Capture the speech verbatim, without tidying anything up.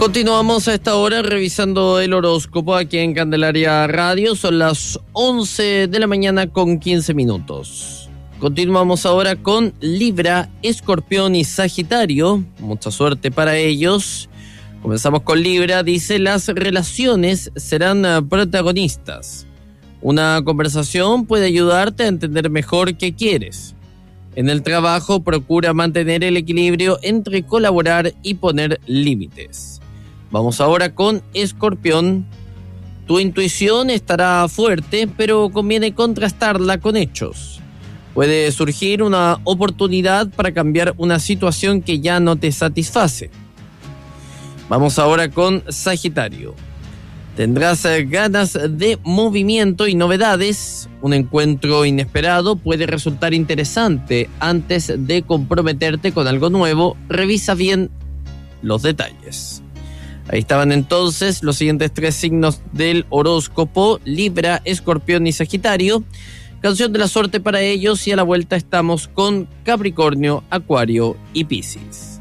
Continuamos a esta hora revisando el horóscopo aquí en Candelaria Radio. Son las once de la mañana con quince minutos. Continuamos ahora con Libra, Escorpión y Sagitario. Mucha suerte para ellos. Comenzamos con Libra. Dice: las relaciones serán protagonistas. Una conversación puede ayudarte a entender mejor qué quieres. En el trabajo, procura mantener el equilibrio entre colaborar y poner límites. Vamos ahora con Escorpión. Tu intuición estará fuerte, pero conviene contrastarla con hechos. Puede surgir una oportunidad para cambiar una situación que ya no te satisface. Vamos ahora con Sagitario. Tendrás ganas de movimiento y novedades. Un encuentro inesperado puede resultar interesante. Antes de comprometerte con algo nuevo, revisa bien los detalles. Ahí estaban entonces los siguientes tres signos del horóscopo: Libra, Escorpión y Sagitario. Canción de la suerte para ellos, y a la vuelta estamos con Capricornio, Acuario y Piscis.